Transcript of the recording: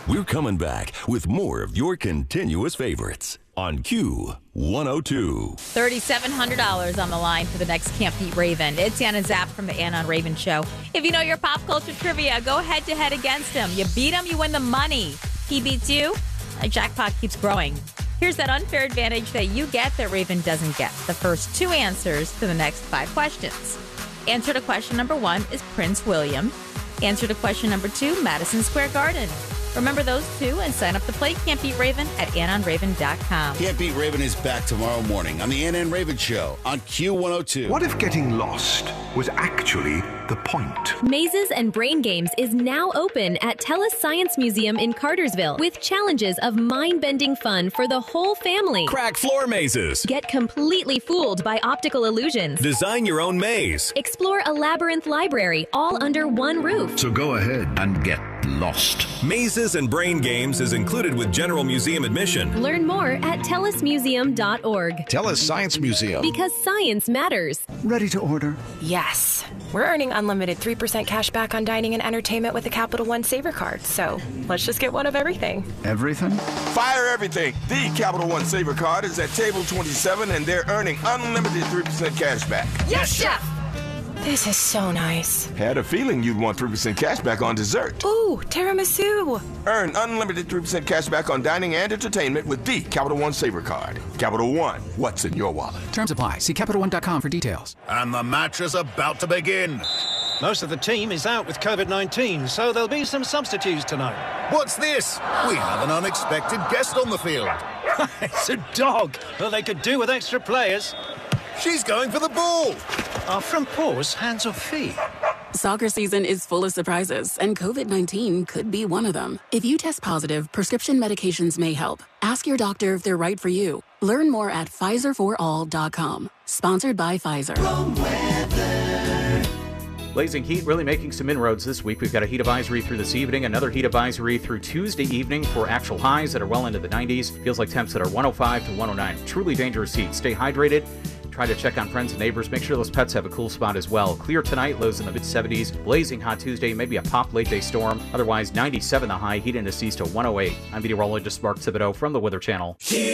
We're coming back with more of your continuous favorites on Q102. $3,700 on the line for the next Can't Beat Raven. It's Anna Zapp from the Anna and Raven Show. If you know your pop culture trivia, go head-to-head against him. You beat him, you win the money. He beats you, a jackpot keeps growing. Here's that unfair advantage that you get that Raven doesn't get. The first 2 answers to the next 5 questions. Answer to question number 1 is Prince William. Answer to question number 2, Madison Square Garden. Remember those 2 and sign up to play Can't Beat Raven at AnnaandRaven.com. Can't Beat Raven is back tomorrow morning on the Anna and Raven Show on Q102. What if getting lost was actually the point? Mazes and Brain Games is now open at TELUS Science Museum in Cartersville with challenges of mind-bending fun for the whole family. Crack floor mazes. Get completely fooled by optical illusions. Design your own maze. Explore a labyrinth library all under one roof. So go ahead and get lost. Mazes and Brain Games is included with general museum admission. Learn more at telusmuseum.org. TELUS Science Museum. Because science matters. Ready to order? Yes. We're earning unlimited 3% cash back on dining and entertainment with a Capital One Saver card. So let's just get one of everything. Everything? Fire everything. The Capital One Saver card is at table 27 and they're earning unlimited 3% cash back. Yes, Chef! This is so nice. Had a feeling you'd want 3% cash back on dessert. Ooh, tiramisu. Earn unlimited 3% cash back on dining and entertainment with the Capital One Saver card. Capital One, what's in your wallet? Terms apply. See CapitalOne.com for details. And the match is about to begin. Most of the team is out with COVID-19, so there'll be some substitutes tonight. What's this? We have an unexpected guest on the field. It's a dog. Well, they could do with extra players. She's going for the ball. Are front paws hands or feet? Soccer season is full of surprises, and COVID-19 could be one of them. If you test positive, prescription medications may help. Ask your doctor if they're right for you. Learn more at PfizerForAll.com. Sponsored by Pfizer. Blazing heat really making some inroads this week. We've got a heat advisory through this evening, another heat advisory through Tuesday evening for actual highs that are well into the 90s. Feels like temps that are 105 to 109. Truly dangerous heat. Stay hydrated. Try to check on friends and neighbors. Make sure those pets have a cool spot as well. Clear tonight, lows in the mid-70s. Blazing hot Tuesday, maybe a pop late-day storm. Otherwise, 97 the high, heat indices to 108. I'm meteorologist Mark Thibodeau from the Weather Channel.